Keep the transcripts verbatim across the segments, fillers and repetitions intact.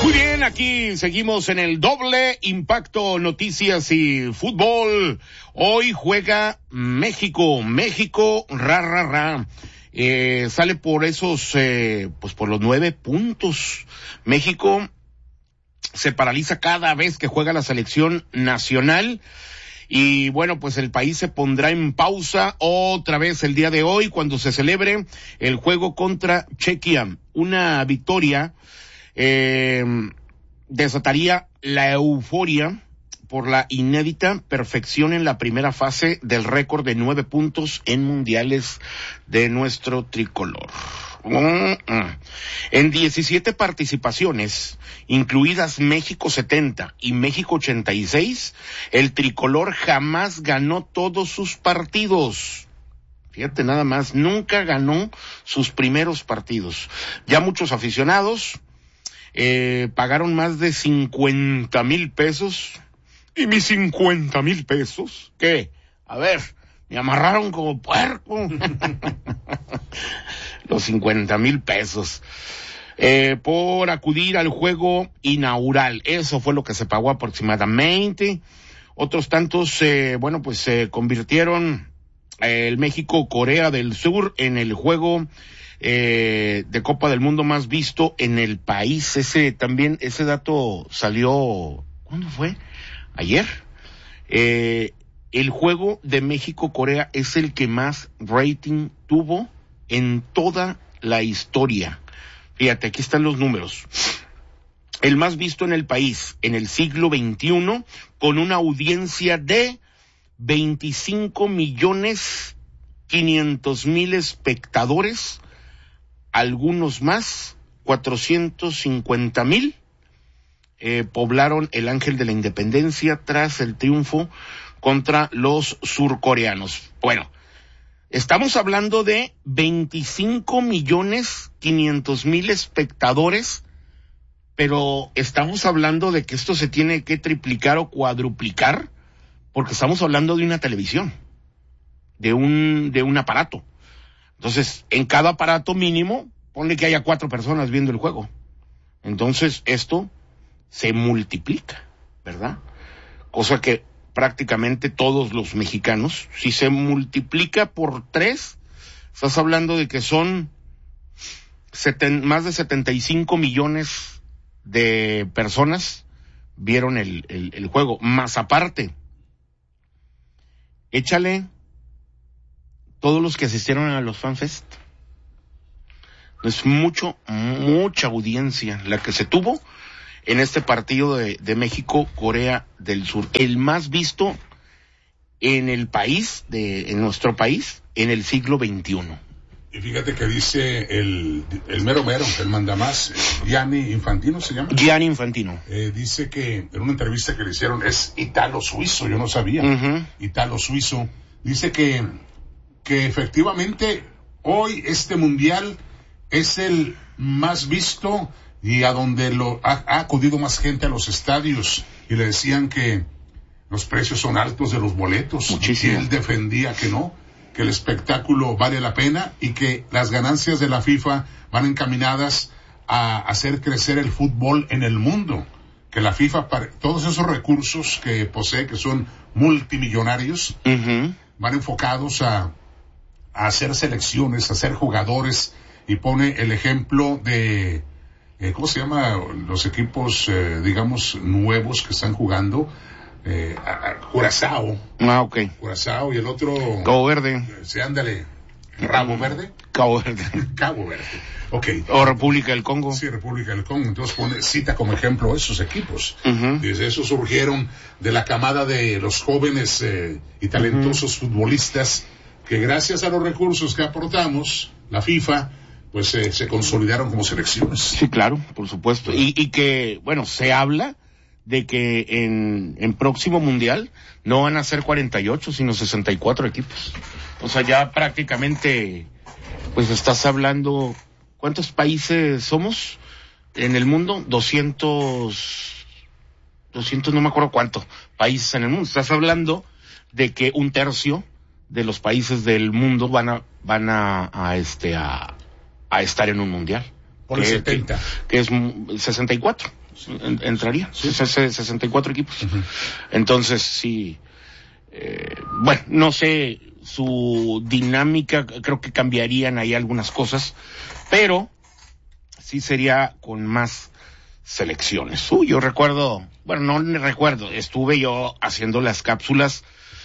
Muy bien, aquí seguimos en el doble impacto noticias y fútbol. Hoy juega México, México, ra, ra, ra. Eh, sale por esos, eh, pues por los nueve puntos. México se paraliza cada vez que juega la selección nacional. Y bueno, pues el país se pondrá en pausa otra vez el día de hoy cuando se celebre el juego contra Chequia. Una victoria eh, desataría la euforia por la inédita perfección en la primera fase del récord de nueve puntos en mundiales de nuestro tricolor. Mm-mm. En diecisiete participaciones, incluidas México setenta y México ochenta y seis, el tricolor jamás ganó todos sus partidos. Fíjate nada más, nunca ganó sus primeros partidos. Ya muchos aficionados eh, pagaron más de cincuenta mil pesos. ¿Y mis cincuenta mil pesos? ¿Qué? A ver, me amarraron como puerco. Los cincuenta mil pesos. Eh, por acudir al juego inaugural. Eso fue lo que se pagó aproximadamente. Otros tantos, eh, bueno, pues se convirtieron eh, el México-Corea del Sur en el juego eh, de Copa del Mundo más visto en el país. Ese también, ese dato salió, ¿cuándo fue? Ayer. Eh, el juego de México-Corea es el que más rating tuvo en toda la historia. Fíjate, aquí están los números. El más visto en el país en el siglo veintiuno, con una audiencia de veinticinco millones quinientos mil espectadores, algunos más, cuatrocientos cincuenta mil, eh, poblaron el Ángel de la Independencia tras el triunfo contra los surcoreanos. Bueno, estamos hablando de veinticinco millones quinientos mil espectadores, pero estamos hablando de que esto se tiene que triplicar o cuadruplicar, porque estamos hablando de una televisión, de un, de un aparato. Entonces, en cada aparato mínimo, ponle que haya cuatro personas viendo el juego. Entonces, esto se multiplica, ¿verdad? Cosa que prácticamente todos los mexicanos, si se multiplica por tres, estás hablando de que son seten, más de setenta y cinco millones de personas vieron el, el, el juego. Más aparte, échale todos los que asistieron a los FanFest. Es mucho, mucha audiencia la que se tuvo en este partido de, de México-Corea del Sur. El más visto en el país, de, en nuestro país, en el siglo veintiuno. Y fíjate que dice el, el mero mero, el mandamás, Gianni Infantino se llama. Gianni Infantino. Eh, dice que en una entrevista que le hicieron, es italo-suizo, yo no sabía, uh-huh. italo-suizo, dice que, que efectivamente hoy este mundial es el más visto y a donde lo ha, ha acudido más gente a los estadios, y le decían que los precios son altos de los boletos. Muchísimo. Y él defendía que no, que el espectáculo vale la pena y que las ganancias de la FIFA van encaminadas a hacer crecer el fútbol en el mundo, que la FIFA, todos esos recursos que posee, que son multimillonarios, uh-huh. van enfocados a, a hacer selecciones, a hacer jugadores, y pone el ejemplo de Eh, ¿cómo se llama? Los equipos, eh, digamos, nuevos que están jugando. Eh, a, a Curazao. Ah, ok. Curazao y el otro. Cabo Verde. Eh, sí, ándale. ¿Rabo Verde? Cabo Verde. Cabo Verde. Ok. O República del Congo. Sí, República del Congo. Entonces pone, cita como ejemplo esos equipos. Uh-huh. Desde eso surgieron de la camada de los jóvenes eh, y talentosos uh-huh. futbolistas que gracias a los recursos que aportamos, la FIFA, pues eh, se consolidaron como selecciones. Sí, claro, por supuesto. Y, y que, bueno, se habla de que en, en próximo mundial no van a ser cuarenta y ocho, sino sesenta y cuatro equipos. O sea, ya prácticamente, pues estás hablando, ¿cuántos países somos en el mundo? doscientos, doscientos, no me acuerdo cuántos países en el mundo. Estás hablando de que un tercio de los países del mundo van a, van a, a este, a, a estar en un mundial. Por el setenta. Que, que es sesenta y cuatro. sí. En, entraría, sí. sesenta y cuatro equipos. Uh-huh. Entonces, sí, eh, bueno, no sé su dinámica, creo que cambiarían ahí algunas cosas, pero sí sería con más selecciones. Uy, yo recuerdo, bueno, no recuerdo, estuve yo haciendo las cápsulas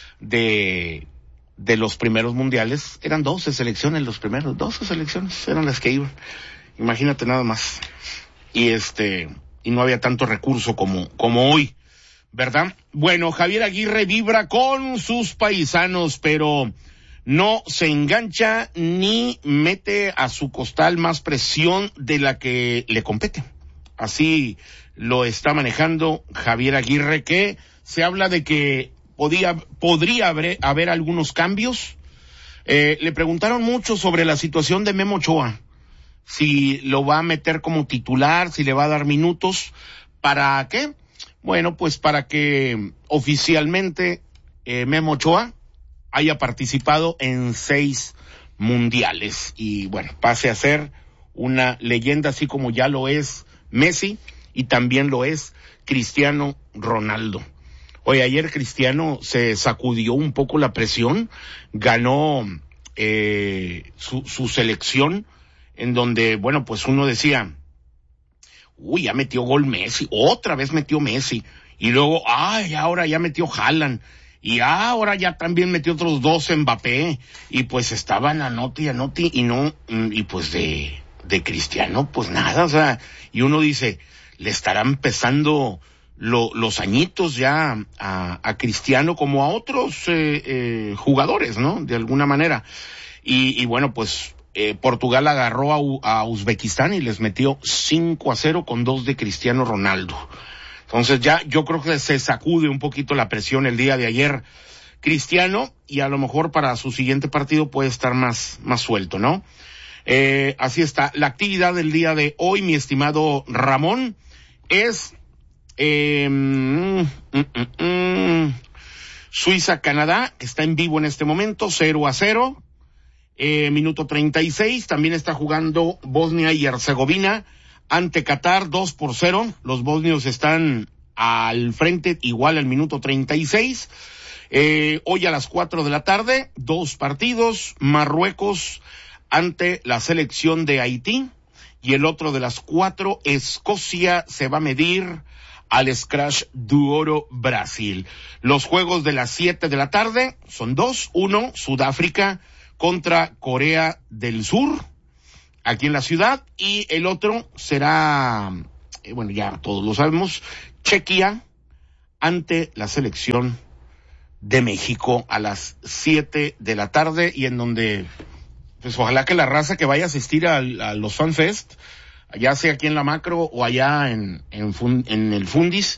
de de los primeros mundiales, eran doce selecciones los primeros, doce selecciones eran las que iban, imagínate nada más, y este, y no había tanto recurso como, como hoy, ¿verdad? Bueno, Javier Aguirre vibra con sus paisanos, pero no se engancha ni mete a su costal más presión de la que le compete. Así lo está manejando Javier Aguirre, que se habla de que podía, podría haber, haber algunos cambios. Eh, le preguntaron mucho sobre la situación de Memo Ochoa, si lo va a meter como titular, si le va a dar minutos, ¿para qué? Bueno, pues para que oficialmente eh, Memo Ochoa haya participado en seis mundiales y bueno, pase a ser una leyenda así como ya lo es Messi y también lo es Cristiano Ronaldo. Oye, ayer Cristiano se sacudió un poco la presión, ganó eh, su, su selección, en donde, bueno, pues uno decía, uy, ya metió gol Messi, otra vez metió Messi, y luego, ay, ahora ya metió Haaland, y ahora ya también metió otros dos Mbappé, y pues estaban anote y anote, y no, y pues de, de Cristiano, pues nada, o sea, y uno dice, le estarán pesando Lo, los añitos ya a, a Cristiano como a otros eh, eh, jugadores, ¿no? De alguna manera. Y, y bueno, pues eh, Portugal agarró a, a Uzbekistán y les metió cinco a cero con dos de Cristiano Ronaldo. Entonces ya yo creo que se sacude un poquito la presión el día de ayer Cristiano y a lo mejor para su siguiente partido puede estar más, más suelto, ¿no? Eh, así está. La actividad del día de hoy, mi estimado Ramón, es Eh, mm, mm, mm, mm. Suiza-Canadá, que está en vivo en este momento, cero a cero, eh, minuto treinta y seis, también está jugando Bosnia y Herzegovina ante Qatar, dos por cero, los bosnios están al frente, igual al minuto treinta y seis, eh, hoy a las cuatro de la tarde, dos partidos, Marruecos ante la selección de Haití, y el otro de las cuatro, Escocia se va a medir al Scratch du Oro Brasil. Los juegos de las siete de la tarde son dos, uno, Sudáfrica contra Corea del Sur, aquí en la ciudad, y el otro será, eh, bueno, ya todos lo sabemos, Chequia ante la selección de México a las siete de la tarde, y en donde, pues ojalá que la raza que vaya a asistir a, a los FanFest, ya sea aquí en la Macro o allá en en, fun, en el Fundis,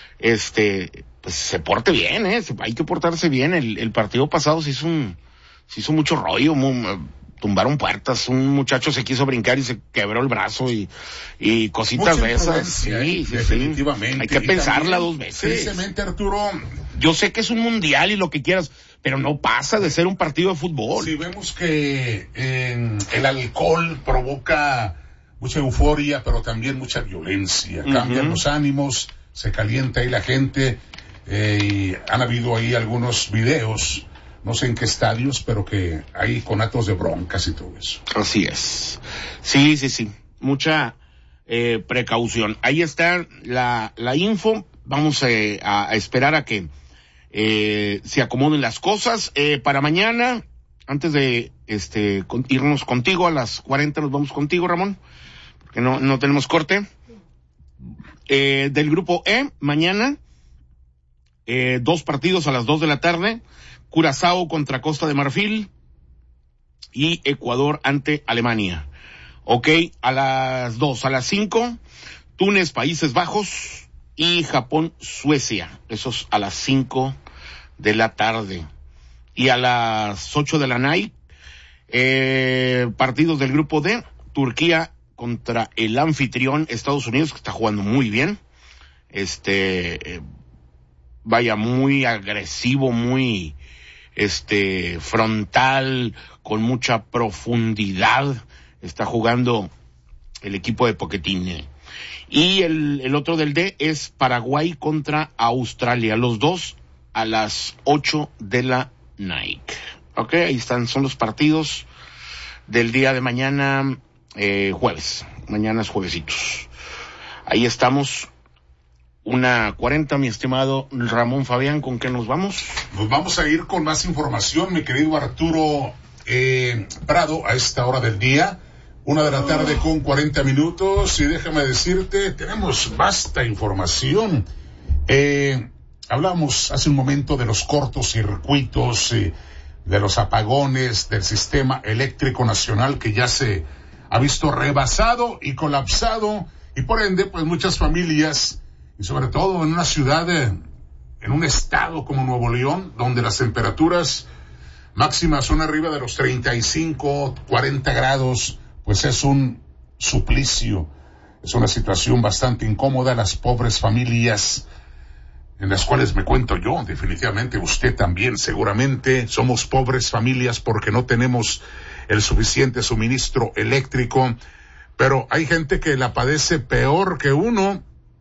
este, pues se porte bien, eh, hay que portarse bien. El, el partido pasado se hizo un, se hizo mucho rollo, muy, tumbaron puertas, un muchacho se quiso brincar y se quebró el brazo y, y cositas de esas. Sí, sí, sí, definitivamente. Sí. Hay que y pensarla dos veces. Precisamente, Arturo. Yo sé que es un mundial y lo que quieras, pero no pasa de ser un partido de fútbol. Si vemos que eh, el alcohol provoca mucha euforia, pero también mucha violencia. Cambian uh-huh. los ánimos, se calienta ahí la gente, eh, y han habido ahí algunos videos, no sé en qué estadios, pero que hay conatos de broncas y todo eso. Así es. Sí, sí, sí. Mucha eh, precaución. Ahí está la, la info. Vamos eh, a, a esperar a que eh, se acomoden las cosas. Eh, para mañana, antes de este con, irnos contigo, a las cuarenta nos vamos contigo, Ramón, porque no, no tenemos corte. Eh, del grupo E, mañana, eh, dos partidos a las dos de la tarde, Curazao contra Costa de Marfil y Ecuador ante Alemania. Ok, a las dos, a las cinco, Túnez, Países Bajos y Japón, Suecia. Esos a las cinco de la tarde. Y a las ocho de la night, eh, partidos del grupo D, Turquía contra el anfitrión Estados Unidos, que está jugando muy bien. Este, eh, vaya, muy agresivo, muy, este, frontal, con mucha profundidad. Está jugando el equipo de Pochettino. Y el, el otro del D es Paraguay contra Australia. Los dos a las ocho de la night. Ok, ahí están, son los partidos del día de mañana, eh, jueves. Mañana es juevesitos. Ahí estamos. Una cuarenta, mi estimado Ramón Fabián, ¿con qué nos vamos? Nos vamos a ir con más información, mi querido Arturo eh, Prado, a esta hora del día, una de la tarde con cuarenta minutos, y déjame decirte, tenemos vasta información. Eh, hablamos hace un momento de los cortocircuitos, eh, de los apagones, del sistema eléctrico nacional que ya se ha visto rebasado y colapsado, y por ende, pues muchas familias, y sobre todo en una ciudad, en un estado como Nuevo León, donde las temperaturas máximas son arriba de los treinta y cinco, cuarenta grados, pues es un suplicio, es una situación bastante incómoda. Las pobres familias, en las cuales me cuento yo, definitivamente usted también, seguramente, somos pobres familias porque no tenemos el suficiente suministro eléctrico, pero hay gente que la padece peor que uno.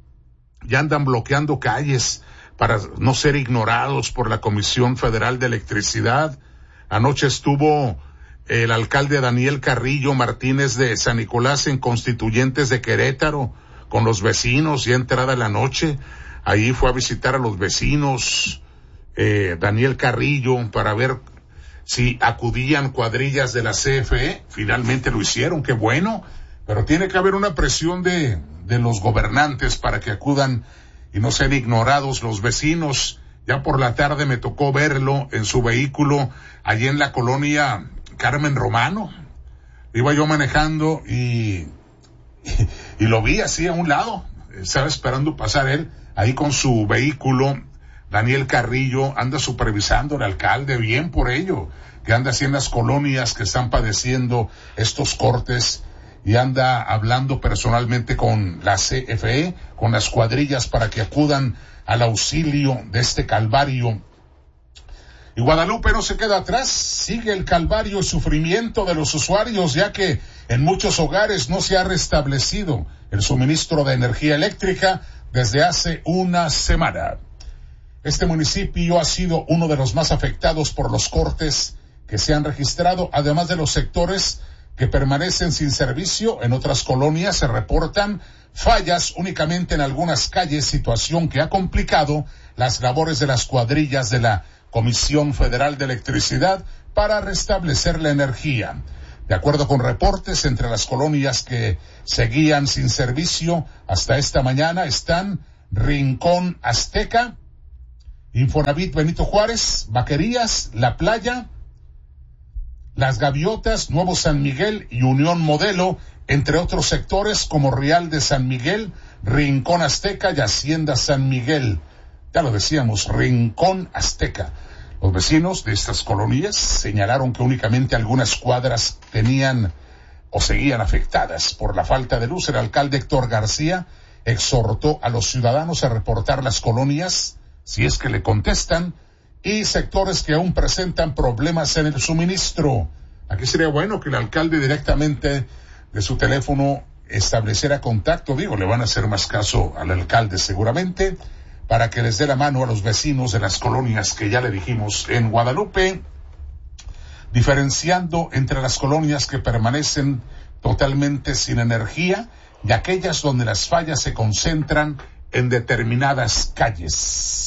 Ya andan bloqueando calles para no ser ignorados por la Comisión Federal de Electricidad. Anoche estuvo el alcalde Daniel Carrillo Martínez de San Nicolás en Constituyentes de Querétaro con los vecinos, ya entrada la noche. Ahí fue a visitar a los vecinos, eh, Daniel Carrillo, para ver si acudían cuadrillas de la C F E. Finalmente lo hicieron, qué bueno, pero tiene que haber una presión de de los gobernantes para que acudan y no sean ignorados los vecinos. Ya por la tarde me tocó verlo en su vehículo allí en la colonia Carmen Romano. Iba yo manejando y, y, y lo vi así a un lado. Estaba esperando pasar él ahí con su vehículo. Daniel Carrillo anda supervisando al alcalde, bien por ello, que anda así en las colonias que están padeciendo estos cortes, y anda hablando personalmente con la C F E, con las cuadrillas, para que acudan al auxilio de este calvario. Y Guadalupe no se queda atrás, sigue el calvario y sufrimiento de los usuarios, ya que en muchos hogares no se ha restablecido el suministro de energía eléctrica desde hace una semana. Este municipio ha sido uno de los más afectados por los cortes que se han registrado, además de los sectores que permanecen sin servicio. En otras colonias se reportan fallas únicamente en algunas calles, situación que ha complicado las labores de las cuadrillas de la Comisión Federal de Electricidad para restablecer la energía. De acuerdo con reportes, entre las colonias que seguían sin servicio hasta esta mañana están Rincón Azteca, Infonavit Benito Juárez, Vaquerías, La Playa, Las Gaviotas, Nuevo San Miguel y Unión Modelo, entre otros sectores como Real de San Miguel, Rincón Azteca y Hacienda San Miguel. Ya lo decíamos, Rincón Azteca. Los vecinos de estas colonias señalaron que únicamente algunas cuadras tenían o seguían afectadas por la falta de luz. El alcalde Héctor García exhortó a los ciudadanos a reportar las colonias si es que le contestan, y sectores que aún presentan problemas en el suministro. Aquí sería bueno que el alcalde directamente de su teléfono estableciera contacto, digo, le van a hacer más caso al alcalde seguramente, para que les dé la mano a los vecinos de las colonias que ya le dijimos en Guadalupe, diferenciando entre las colonias que permanecen totalmente sin energía y aquellas donde las fallas se concentran en determinadas calles.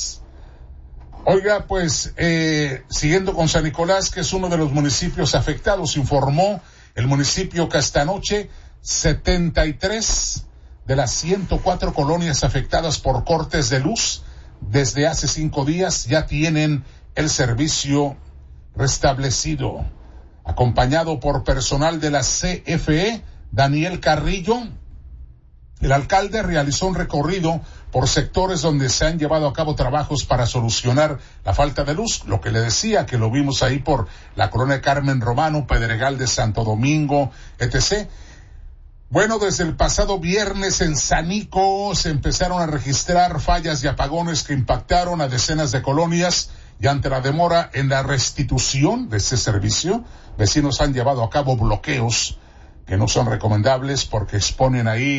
Oiga, pues, eh, siguiendo con San Nicolás, que es uno de los municipios afectados, informó el municipio que esta noche setenta y tres de las ciento cuatro colonias afectadas por cortes de luz desde hace cinco días ya tienen el servicio restablecido. Acompañado por personal de la C F E, Daniel Carrillo, el alcalde realizó un recorrido por sectores donde se han llevado a cabo trabajos para solucionar la falta de luz, lo que le decía, que lo vimos ahí por la colonia Carmen Romano, Pedregal de Santo Domingo, etcétera. Bueno, desde el pasado viernes en Sanico se empezaron a registrar fallas y apagones que impactaron a decenas de colonias, y ante la demora en la restitución de ese servicio, vecinos han llevado a cabo bloqueos que no son recomendables porque exponen ahí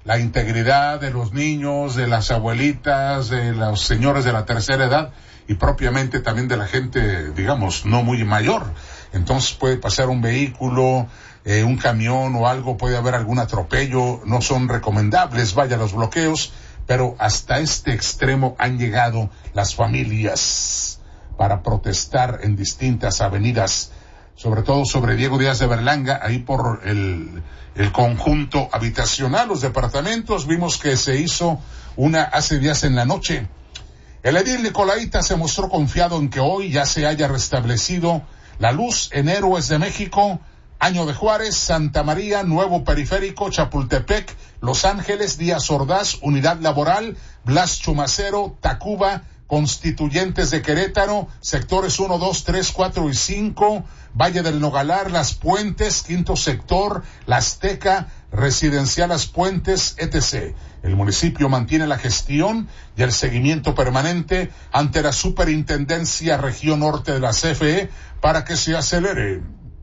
la integridad de los niños, de las abuelitas, de los señores de la tercera edad y propiamente también de la gente, digamos, no muy mayor. Entonces puede pasar un vehículo, eh, un camión o algo, puede haber algún atropello, no son recomendables, vaya, los bloqueos, pero hasta este extremo han llegado las familias para protestar en distintas avenidas, sobre todo sobre Diego Díaz de Berlanga, ahí por el, el conjunto habitacional, los departamentos. Vimos que se hizo una hace días en la noche. El edil Nicolaita se mostró confiado en que hoy ya se haya restablecido la luz en Héroes de México, Año de Juárez, Santa María, Nuevo Periférico, Chapultepec, Los Ángeles, Díaz Ordaz, Unidad Laboral, Blas Chumacero, Tacuba, Constituyentes de Querétaro, sectores uno, dos, tres, cuatro y cinco, Valle del Nogalar, Las Puentes, Quinto Sector, La Azteca, Residencial Las Puentes, etcétera. El municipio mantiene la gestión y el seguimiento permanente ante la Superintendencia Región Norte de la C F E para que se acelere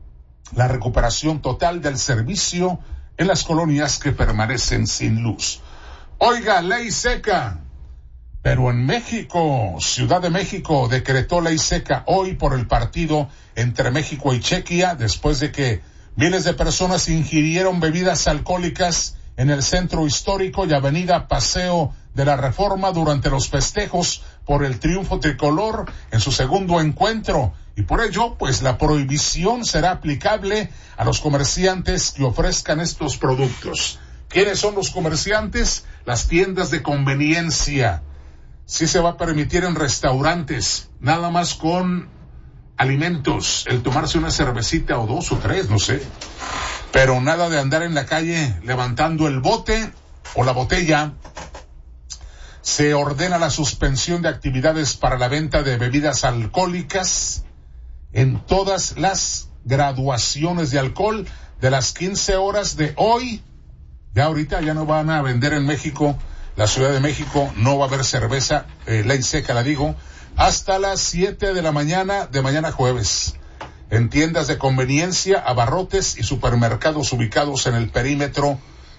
la recuperación total del servicio en las colonias que permanecen sin luz. Oiga, ley seca. Pero en México, Ciudad de México decretó ley seca hoy por el partido entre México y Chequia, después de que miles de personas ingirieron bebidas alcohólicas en el centro histórico y avenida Paseo de la Reforma durante los festejos por el triunfo tricolor en su segundo encuentro. Y por ello, pues la prohibición será aplicable a los comerciantes que ofrezcan estos productos. ¿Quiénes son los comerciantes? Las tiendas de conveniencia. Sí se va a permitir en restaurantes, nada más con alimentos, el tomarse una cervecita o dos o tres, no sé. Pero nada de andar en la calle levantando el bote o la botella. Se ordena la suspensión de actividades para la venta de bebidas alcohólicas en todas las graduaciones de alcohol de las quince horas de hoy. Ya ahorita ya no van a vender en México, la Ciudad de México, no va a haber cerveza, eh, ley seca la digo, hasta las siete de la mañana de mañana jueves. En tiendas de conveniencia, abarrotes y supermercados ubicados en el perímetro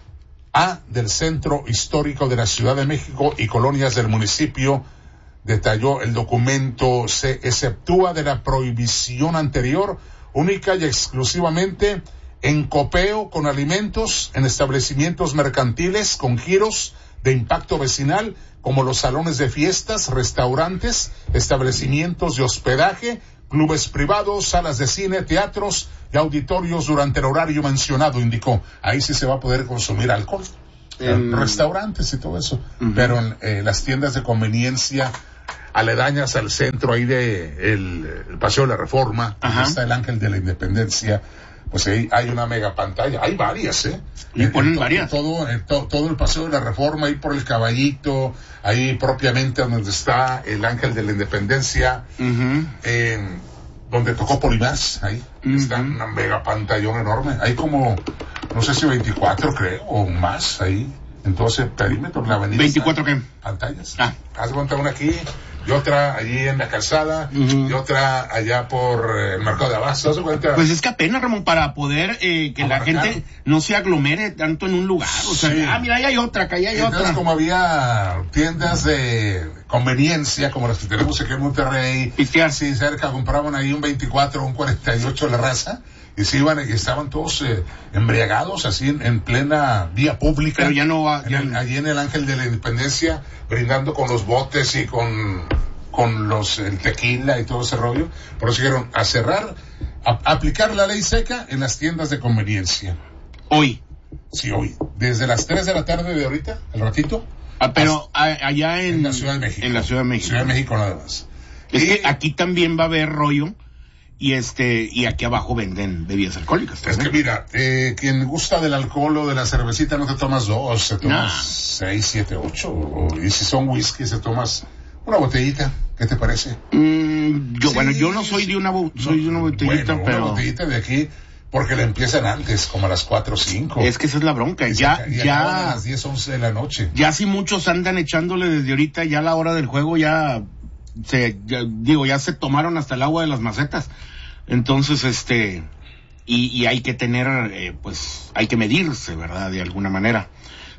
A del centro histórico de la Ciudad de México y colonias del municipio, detalló el documento, se exceptúa de la prohibición anterior, única y exclusivamente en copeo con alimentos, en establecimientos mercantiles con giros de impacto vecinal, como los salones de fiestas, restaurantes, establecimientos de hospedaje, clubes privados, salas de cine, teatros y auditorios durante el horario mencionado, indicó. Ahí sí se va a poder consumir alcohol, en restaurantes y todo eso, uh-huh. Pero en eh, las tiendas de conveniencia aledañas al centro ahí de el, el Paseo de la Reforma, uh-huh. Donde está el Ángel de la Independencia, pues ahí hay una mega pantalla, hay varias, ¿eh? Y ponen en, varias. Todo, en to, todo el Paseo de la Reforma, ahí por el Caballito, ahí propiamente donde está el Ángel de la Independencia, uh-huh. eh, donde tocó Polimás, ahí uh-huh. Está una mega pantallón enorme, hay como, no sé si veinticuatro creo, o más ahí, entonces perímetro, la avenida. ¿veinticuatro qué? Pantallas. Ah. Haz de cuenta una aquí, y otra allí en la calzada, uh-huh. Y otra allá por eh, el mercado de Abastos. Pues es que apenas, Ramón, para poder eh, que Abarcar. La gente no se aglomere tanto en un lugar, o sea, sí. Ah, mira, ahí hay otra, que ahí hay entonces, otra. Como había tiendas de conveniencia, como las que tenemos aquí en Monterrey, Pistear. Sí, cerca, compraban ahí un veinticuatro, un cuarenta y ocho la raza, y se iban, y estaban todos eh, embriagados, así en, en plena vía pública. Pero ya no va, en ya el, allí en el Ángel de la Independencia, brindando con los botes y con, con los, el tequila y todo ese rollo. Por eso llegaron a cerrar, a, a aplicar la ley seca en las tiendas de conveniencia. Hoy. Sí, hoy. Desde las tres de la tarde de ahorita, al ratito. Ah, pero hasta, allá en, en la Ciudad de México. En la Ciudad de México. Ciudad de México nada más. Es y, que aquí también va a haber rollo. Y este, y aquí abajo venden bebidas alcohólicas. Es que mira, eh, quien gusta del alcohol o de la cervecita no te tomas dos, te tomas nah. seis, siete, ocho, o, y si son whisky se tomas una botellita, ¿qué te parece? Mm, yo, sí, bueno, yo no soy de una, soy no, de una botellita, bueno, pero... una botellita de aquí, porque la empiezan antes, como a las cuatro o cinco. Es que esa es la bronca, y ya, se, ya... a las diez, once de la noche. Ya si muchos andan echándole desde ahorita, ya a la hora del juego ya se, ya, digo, ya se tomaron hasta el agua de las macetas. Entonces, este, y, y hay que tener, eh, pues, hay que medirse, ¿verdad? De alguna manera.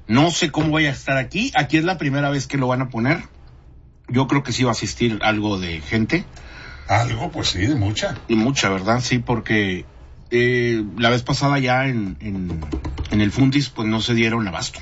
No sé cómo vaya a estar aquí. Aquí es la primera vez que lo van a poner. Yo creo que sí va a asistir algo de gente. Algo, pues sí, de mucha. Y mucha, ¿verdad? Sí, porque eh, la vez pasada ya en, en, en el Fundis, pues no se dieron abasto.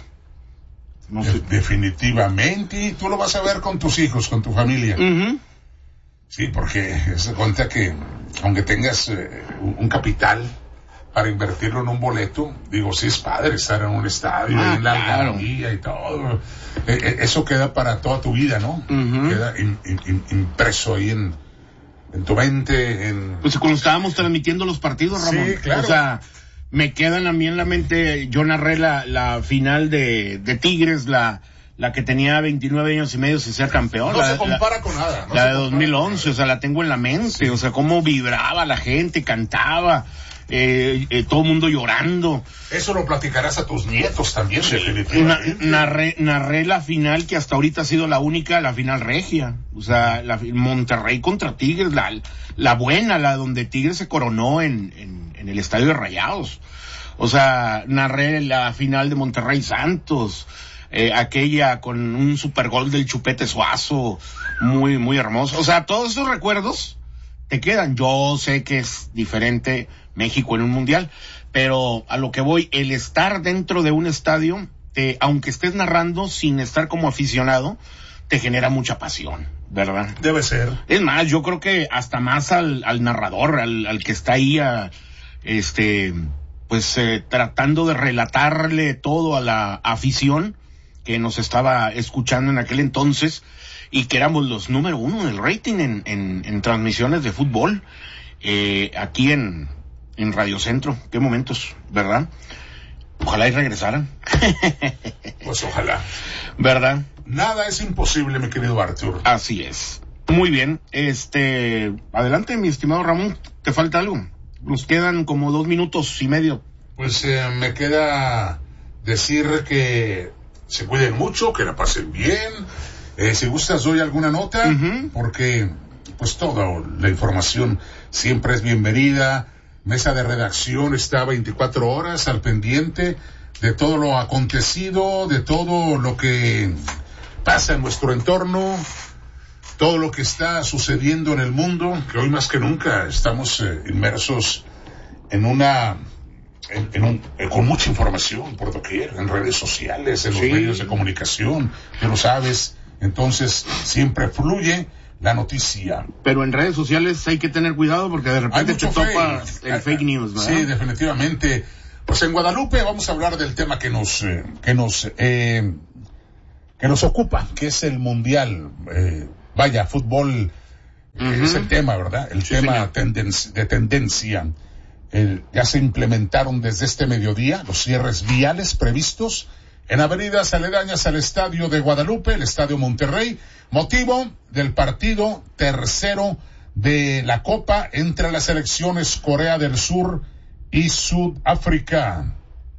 No De- sé. definitivamente, y tú lo vas a ver con tus hijos, con tu familia. Uh-huh. Sí, porque se da cuenta que aunque tengas eh, un, un capital para invertirlo en un boleto, digo, sí es padre estar en un estadio, Ah, en la claro. algarabía y todo. Eh, eh, eso queda para toda tu vida, ¿no? Uh-huh. Queda in- in- in- impreso ahí en, en tu mente, en... Pues cuando estábamos transmitiendo los partidos, Ramón. Sí, claro. O sea, me quedan a mí en la mente, yo narré la, la final de, de Tigres, la, la que tenía veintinueve años y medio sin ser campeón. No la, se compara con nada. no La se de compara dos mil con once, nada. o sea, la tengo en la mente, o sea, cómo vibraba la gente, cantaba, eh, eh, todo el mundo llorando. Eso lo platicarás a tus nietos también, Na- definitivamente. narré, narré la final que hasta ahorita ha sido la única, la final regia. O sea, la fi- Monterrey contra Tigres, la, la buena, la donde Tigres se coronó en, en, en el Estadio de Rayados. O sea, narré la final de Monterrey Santos, eh, aquella con un super gol del Chupete Suazo, muy, muy hermoso. O sea, todos esos recuerdos te quedan. Yo sé que es diferente México en un mundial, pero a lo que voy, el estar dentro de un estadio, te, aunque estés narrando sin estar como aficionado, te genera mucha pasión, ¿verdad? Debe ser. Es más, yo creo que hasta más al, al narrador, al, al que está ahí, a, este, pues eh, tratando de relatarle todo a la afición que nos estaba escuchando en aquel entonces y que éramos los número uno del rating en, en, en transmisiones de fútbol, eh, aquí en, en Radio Centro. Qué momentos, ¿verdad? Ojalá y regresaran. Pues ojalá. ¿Verdad? Nada es imposible, mi querido Arthur. Así es. Muy bien. Este, adelante, mi estimado Ramón. ¿Te falta algo? Nos quedan como dos minutos y medio. Pues eh, me queda decir que se cuiden mucho, que la pasen bien. Eh, si gustas doy alguna nota, Ujú. porque pues toda la información siempre es bienvenida. Mesa de redacción está veinticuatro horas al pendiente de todo lo acontecido, de todo lo que pasa en nuestro entorno, todo lo que está sucediendo en el mundo, que hoy más que nunca estamos eh, inmersos en una en, en un, eh, con mucha información por doquier, en redes sociales, en los Sí. medios de comunicación, tú lo sabes, entonces siempre fluye la noticia. Pero en redes sociales hay que tener cuidado porque de Hay repente te mucho topa fake. el fake news, ¿verdad? Sí, definitivamente. Pues en Guadalupe vamos a hablar del tema que nos eh, que nos eh, que nos ocupa, que es el mundial. Eh, vaya, fútbol eh, Ujú. es el tema, ¿verdad? El Sí, tema señor. tenden- de tendencia. El- ya se implementaron desde este mediodía los cierres viales previstos en avenidas aledañas al estadio de Guadalupe, el estadio Monterrey, motivo del partido tercero de la Copa entre las selecciones Corea del Sur y Sudáfrica.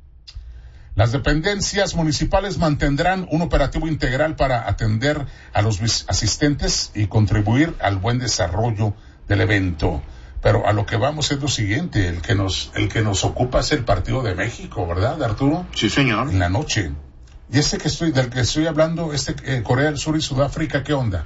Las dependencias municipales mantendrán un operativo integral para atender a los vis- asistentes y contribuir al buen desarrollo del evento. Pero a lo que vamos es lo siguiente, el que nos, el que nos ocupa es el partido de México, ¿verdad, Arturo? Sí, señor. En la noche. Y este que estoy, del que estoy hablando, este eh, Corea del Sur y Sudáfrica, ¿qué onda?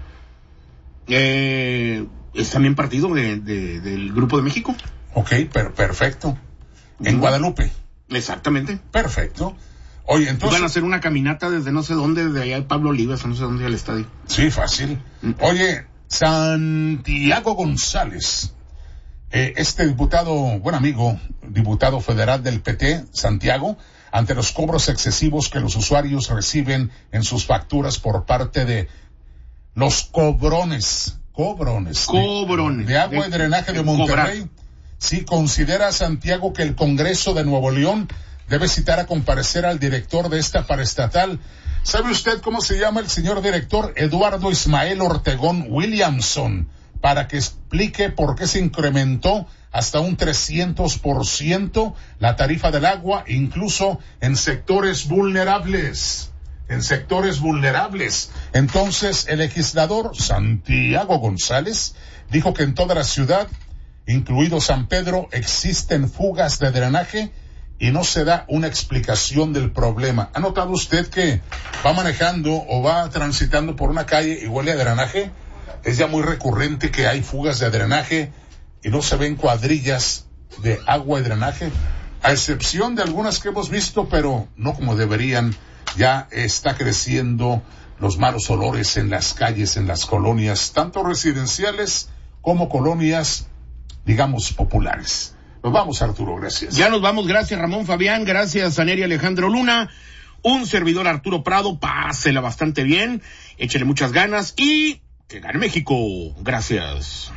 Eh, es también partido de, de- del Grupo de México. Ok, per- perfecto. En Ujú. Guadalupe, Exactamente. perfecto. Oye, Van a entonces, hacer una caminata desde no sé dónde, de allá de Pablo Olivas, a no sé dónde, al estadio. sí, fácil. Oye, Santiago González, eh, este diputado, buen amigo, diputado federal del P T, Santiago, ante los cobros excesivos que los usuarios reciben en sus facturas por parte de los cobrones, cobrones, de- Cobrones. de, agua y De- drenaje de de Monterrey. cobrar. Sí, considera Santiago que el Congreso de Nuevo León debe citar a comparecer al director de esta paraestatal. ¿Sabe usted cómo se llama el señor director? Eduardo Ismael Ortegón Williamson, para que explique por qué se incrementó hasta un trescientos por ciento la tarifa del agua, incluso en sectores vulnerables. En sectores vulnerables. Entonces, el legislador Santiago González dijo que en toda la ciudad, incluido San Pedro, existen fugas de drenaje y no se da una explicación del problema. ¿Ha notado usted que va manejando o va transitando por una calle y huele a drenaje? Es ya muy recurrente que hay fugas de drenaje y no se ven cuadrillas de agua y drenaje, a excepción de algunas que hemos visto, pero no como deberían. Ya está creciendo los malos olores en las calles, en las colonias, tanto residenciales como colonias, digamos, populares. Nos vamos, Arturo, gracias. Ya nos vamos, gracias Ramón Fabián, gracias a Neri Alejandro Luna, un servidor Arturo Prado, pásela bastante bien, échele muchas ganas y que gane México. Gracias.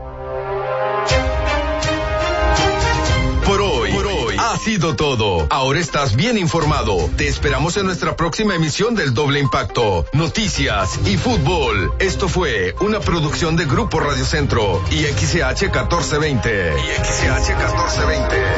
Por hoy, por hoy ha sido todo. Ahora estás bien informado. Te esperamos en nuestra próxima emisión del Doble Impacto, Noticias y Fútbol. Esto fue una producción de Grupo Radio Centro y X C H catorce veinte. Y X C H catorce veinte.